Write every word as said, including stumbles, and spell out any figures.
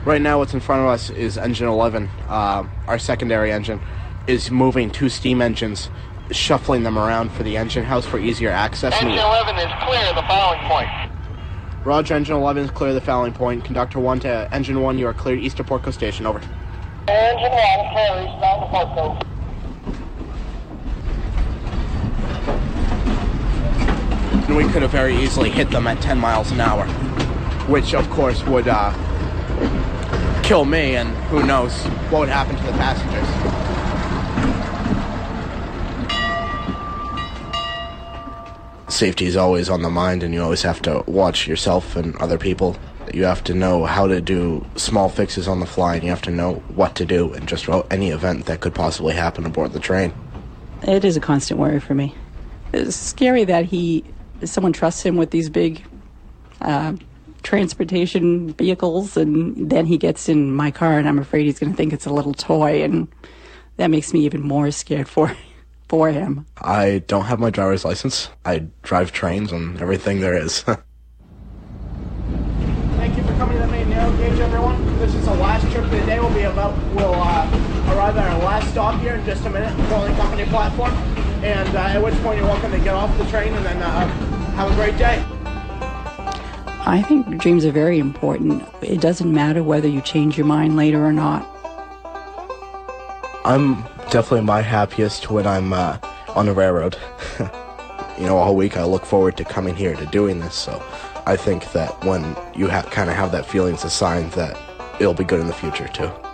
Right now what's in front of us is engine eleven. Uh, our secondary engine is moving two steam engines, shuffling them around for the engine house for easier access. Engine eleven is clear, the fouling point. Roger, engine eleven is clear, the fouling point. Conductor one to engine one, you are cleared east of Portco Station, over. Engine one, clear eastbound to Portco. And we could have very easily hit them at ten miles an hour, which of course would uh, kill me, and who knows what would happen to the passengers. Safety is always on the mind, and you always have to watch yourself and other people. You have to know how to do small fixes on the fly, and you have to know what to do in just about any event that could possibly happen aboard the train. It is a constant worry for me. It's scary that he, someone trusts him with these big uh, transportation vehicles, and then he gets in my car, and I'm afraid he's going to think it's a little toy, and that makes me even more scared for for him. I don't have my driver's license. I drive trains and everything there is. Thank you for coming to the main narrow gauge, everyone. This is the last trip of the day. We'll be about, we'll uh, arrive at our last stop here in just a minute, Rolling Company platform, and uh, at which point you're welcome to get off the train and then uh, have a great day. I think dreams are very important. It doesn't matter whether you change your mind later or not. I'm definitely my happiest when I'm uh, on the railroad. You know, all week I look forward to coming here to doing this, so I think that when you ha- kind of have that feeling, it's a sign that it'll be good in the future too.